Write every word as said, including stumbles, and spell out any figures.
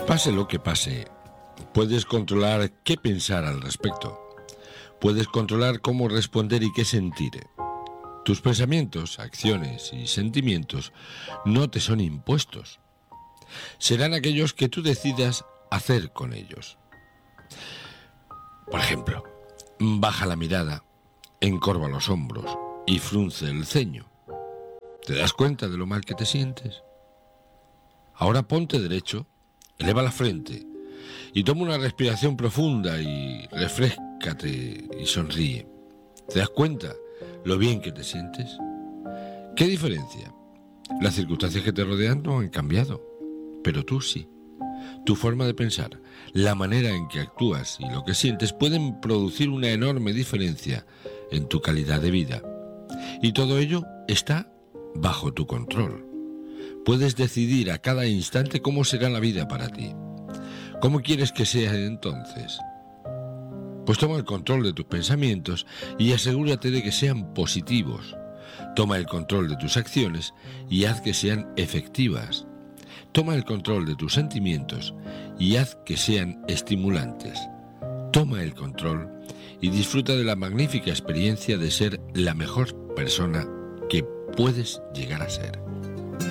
Pase lo que pase, puedes controlar qué pensar al respecto. Puedes controlar cómo responder y qué sentir. Tus pensamientos, acciones y sentimientos no te son impuestos. Serán aquellos que tú decidas hacer con ellos. Por ejemplo, baja la mirada, encorva los hombros y frunce el ceño. ¿Te das cuenta de lo mal que te sientes? Ahora ponte derecho, eleva la frente y toma una respiración profunda y refréscate y sonríe. ¿Te das cuenta lo bien que te sientes? ¿Qué diferencia? Las circunstancias que te rodean no han cambiado, pero tú sí. Tu forma de pensar, la manera en que actúas y lo que sientes pueden producir una enorme diferencia en tu calidad de vida. Y todo ello está bajo tu control. Puedes decidir a cada instante cómo será la vida para ti. ¿Cómo quieres que sea entonces? Pues toma el control de tus pensamientos y asegúrate de que sean positivos. Toma el control de tus acciones y haz que sean efectivas. Toma el control de tus sentimientos y haz que sean estimulantes. Toma el control y disfruta de la magnífica experiencia de ser la mejor persona que puedes llegar a ser.